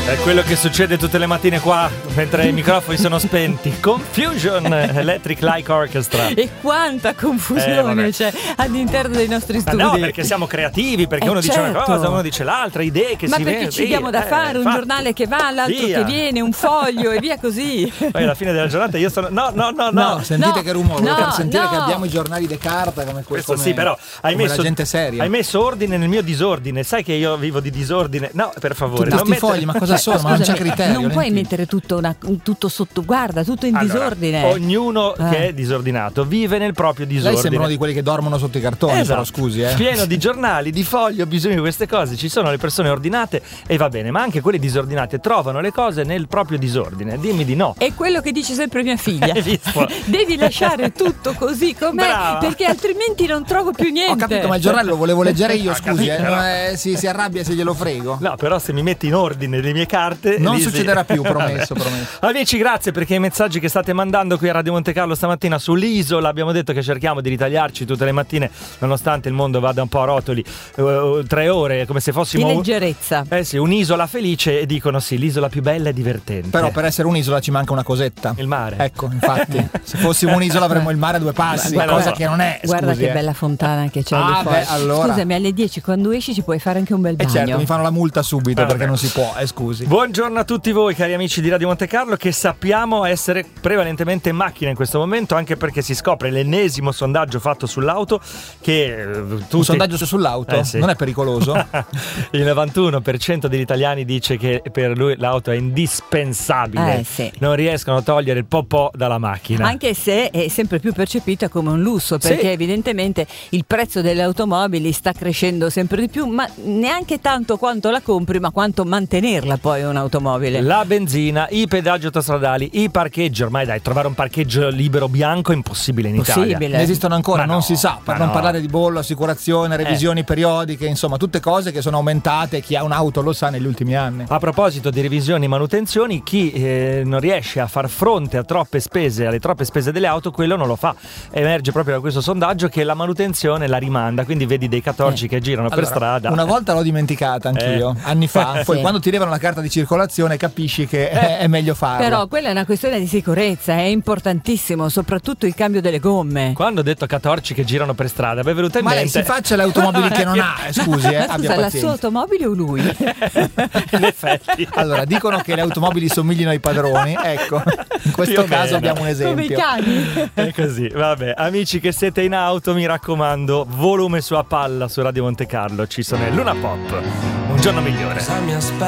È quello che succede tutte le mattine qua mentre i microfoni sono spenti. Confusion Electric Light Orchestra. E quanta confusione c'è all'interno dei nostri studi. No, perché siamo creativi, perché uno dice una cosa, uno dice l'altra, idee che si vedono. Ma perché ci diamo da fare, un giornale che va, l'altro che viene, un foglio e via così. Poi alla fine della giornata io sono No, sentite che rumore, per sentire che abbiamo i giornali di carta come questo. Sì, però hai messo la gente seria. Hai messo ordine nel mio disordine. Sai che io vivo di disordine? No, per favore. Tutti questi fogli, ma cosa sono? Ma non c'è criterio. Non puoi mettere tutto sotto guarda, tutto in disordine. Ognuno che è disordinato vive nel proprio disordine. Lei sembra uno di quelli che dormono sotto i cartoni, però scusi, Pieno di giornali, di fogli, ho bisogno di queste cose. Ci sono le persone ordinate e va bene, ma anche quelli disordinate trovano le cose nel proprio disordine. Dimmi di no. È quello che dice sempre mia figlia. Devi lasciare tutto così com'è. Brava. Perché altrimenti non trovo più niente. Ho capito, ma il giornale lo volevo leggere io, scusi, si arrabbia se glielo frego. No, però se mi metti in ordine le mie carte non succederà più, promesso. Amici, grazie perché i messaggi che state mandando qui a Radio Monte Carlo stamattina sull'isola, abbiamo detto che cerchiamo di ritagliarci tutte le mattine, nonostante il mondo vada un po' a rotoli, 3 ore come se fossimo di leggerezza. Sì, un'isola felice, e dicono sì, l'isola più bella e divertente. Però per essere un'isola ci manca una cosetta. Il mare. Ecco, infatti, se fossimo un'isola avremmo il mare a 2 passi, cosa che non è. Guarda che bella fontana che c'è lì fuori. Allora. Scusami, alle 10 quando esci ci puoi fare anche un bel bagno. Certo, mi fanno la multa subito perché non si può, scusi. Buongiorno a tutti voi cari amici di Radio Monte Carlo, che sappiamo essere prevalentemente in macchina in questo momento, anche perché si scopre l'ennesimo sondaggio fatto sull'auto che un sondaggio sull'auto? Sì. Non è pericoloso? Il 91% degli italiani dice che per lui l'auto è indispensabile. Sì. Non riescono a togliere il popò dalla macchina. Anche se è sempre più percepita come un lusso, perché evidentemente il prezzo delle automobili sta crescendo sempre di più, ma neanche tanto quanto la compri, ma quanto mantenerla poi un'automobile. La benzina, i pedaggi autostradali, i parcheggi, ormai trovare un parcheggio libero bianco è impossibile in Italia. Ne esistono ancora, non si sa, per non parlare di bollo, assicurazione, revisioni periodiche, insomma tutte cose che sono aumentate, chi ha un'auto lo sa negli ultimi anni. A proposito di revisioni e manutenzioni, chi non riesce a far fronte a troppe spese, alle troppe spese delle auto, quello non lo fa. Emerge proprio da questo sondaggio che la manutenzione la rimanda, quindi vedi dei catorci che girano per strada. Una volta l'ho dimenticata anch'io, anni fa, poi quando ti levano la carta di circolazione capisci che è meglio farlo. Però quella è una questione di sicurezza, è importantissimo, soprattutto il cambio delle gomme. Quando ho detto catorci che girano per strada, mi è venuto in mente. Ma lei si faccia le automobili che non ha, scusi, ma scusa, la sua automobile o lui? In effetti. Allora, dicono che le automobili somigliano ai padroni, ecco, in questo caso abbiamo un esempio. Come i cani. È così, vabbè. Amici che siete in auto, mi raccomando, volume su a palla su Radio Monte Carlo, ci sono il Luna Pop. Un giorno migliore.